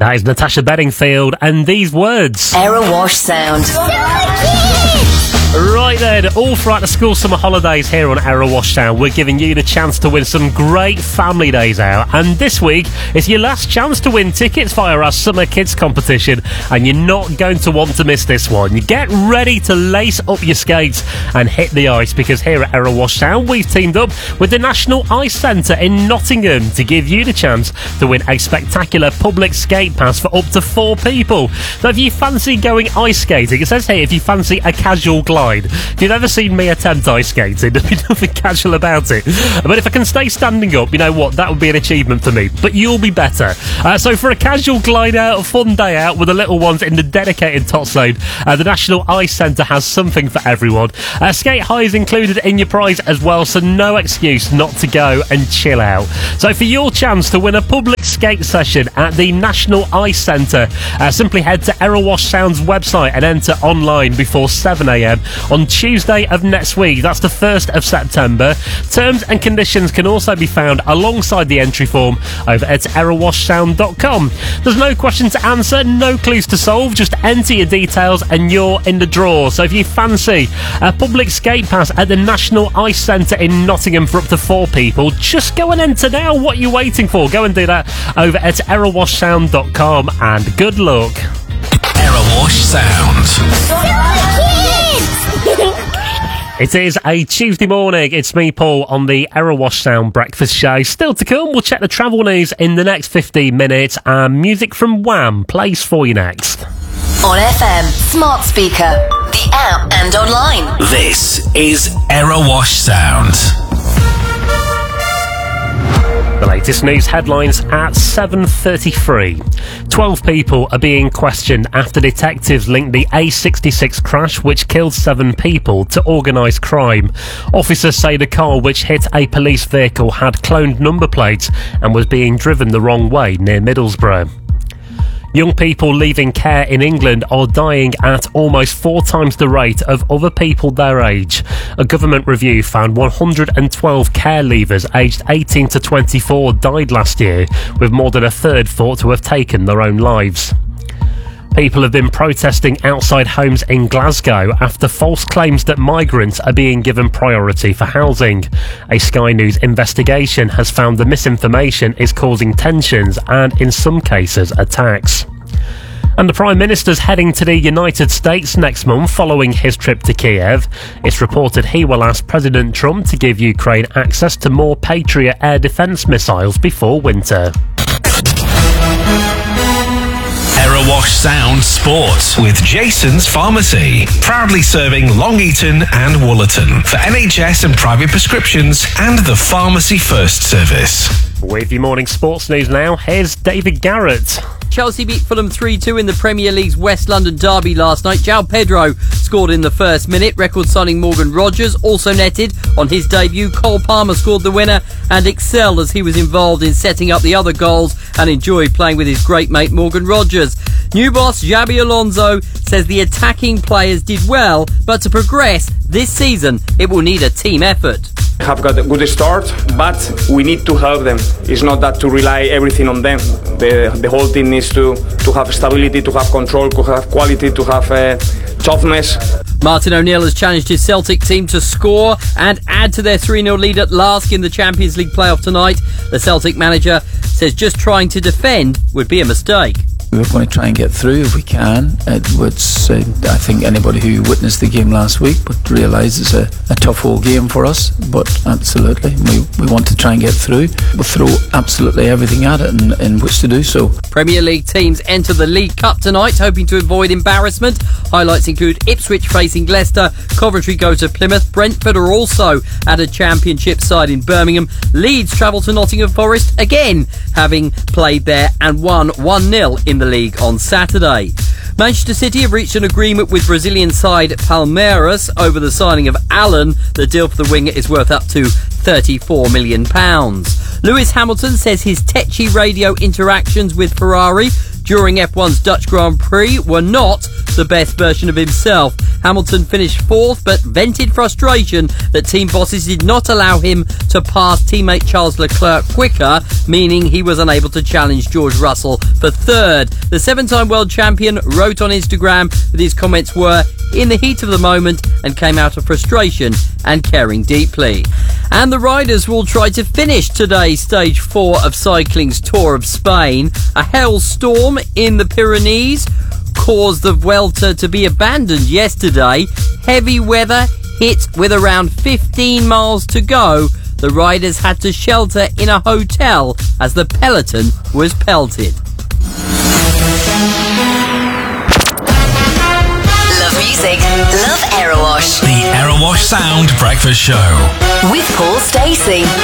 That is Natasha Bedingfield and these words. Error Wash Sound. Right then, all throughout the school summer holidays here on Error Wash Sound, we're giving you the chance to win some great family days out. And this week, it's your last chance to win tickets via our Summer Kids competition. And you're not going to want to miss this one. Get ready to lace up your skates and hit the ice, because here at Error Wash Sound, we've teamed up with the National Ice Centre in Nottingham to give you the chance to win a spectacular public skate pass for up to 4 people. So if you fancy going ice skating, it says here, if you fancy a casual glide. If you've ever seen me attempt ice skating, there'd be nothing casual about it. But if I can stay standing up, you know what, that would be an achievement for me. But you'll be better. So for a casual glide out, a fun day out with the little ones in the dedicated tot zone, the National Ice Centre has something for everyone. Skate high is included in your prize as well, so no excuse not to go and chill out. So for your chance to win a public skate session at the National Ice Centre, simply head to Error Wash Sound's website and enter online before 7 a.m. on Tuesday of next week. That's the 1st of September. Terms and conditions can also be found alongside the entry form over at errorwashsound.com. There's no question to answer, no clues to solve, just enter your details and you're in the draw. So if you fancy a public skate pass at the National Ice Centre in Nottingham for up to 4 people, just go and enter now. What are you waiting for? Go and do that over at errorwashsound.com, and good luck. Error Wash Sound. It is a Tuesday morning. It's me, Paul, on the Error Wash Sound Breakfast Show. Still to come, we'll check the travel news in the next 15 minutes, and music from Wham plays for you next. On FM, smart speaker, the app and online. This is Error Wash Sound. The latest news headlines at 7:33. 12 people are being questioned after detectives linked the A66 crash, which killed 7 people, to organised crime. Officers say the car which hit a police vehicle had cloned number plates and was being driven the wrong way near Middlesbrough. Young people leaving care in England are dying at almost 4 times the rate of other people their age. A government review found 112 care leavers aged 18 to 24 died last year, with more than a third thought to have taken their own lives. People have been protesting outside homes in Glasgow after false claims that migrants are being given priority for housing. A Sky News investigation has found the misinformation is causing tensions and, in some cases, attacks. And the Prime Minister's heading to the United States next month following his trip to Kiev. It's reported he will ask President Trump to give Ukraine access to more Patriot air defence missiles before winter. Error Wash Sound Sport with Jason's Pharmacy. Proudly serving Long Eaton and Woollerton for NHS and private prescriptions and the Pharmacy First service. With your morning sports news now, here's David Garrett. Chelsea beat Fulham 3-2 in the Premier League's West London derby last night. João Pedro scored in the first minute. Record signing Morgan Rogers also netted on his debut. Cole Palmer scored the winner and excelled as he was involved in setting up the other goals and enjoyed playing with his great mate Morgan Rogers. New boss Xabi Alonso says the attacking players did well, but to progress this season it will need a team effort. Have got a good start, but we need to help them. It's not that to rely everything on them. The whole team needs to have stability, to have control, to have quality, to have toughness. Martin O'Neill has challenged his Celtic team to score and add to their 3-0 lead at Lask in the Champions League playoff tonight. The Celtic manager says just trying to defend would be a mistake. We're going to try and get through if we can. Edwards, I think anybody who witnessed the game last week would realise it's a tough whole game for us, but absolutely, we want to try and get through. We'll throw absolutely everything at it in which to do so. Premier League teams enter the League Cup tonight, hoping to avoid embarrassment. Highlights include Ipswich facing Leicester, Coventry go to Plymouth, Brentford are also at a Championship side in Birmingham. Leeds travel to Nottingham Forest, again having played there and won 1-0 in the league on Saturday. Manchester City have reached an agreement with Brazilian side Palmeiras over the signing of Allen. The deal for the winger is worth up to £34 million. Lewis Hamilton says his Tecce radio interactions with Ferrari during F1's Dutch Grand Prix were not the best version of himself. Hamilton finished 4th, but vented frustration that team bosses did not allow him to pass teammate Charles Leclerc quicker, meaning he was unable to challenge George Russell for 3rd. The 7-time world champion wrote on Instagram that his comments were in the heat of the moment and came out of frustration and caring deeply. And the riders will try to finish today's Stage 4 of cycling's Tour of Spain. A hailstorm in the Pyrenees caused the Vuelta to be abandoned yesterday. Heavy weather hit with around 15 miles to go. The riders had to shelter in a hotel as the peloton was pelted. Love music, love Aerowash. The Aerowash Sound Breakfast Show. With Paul Stacey.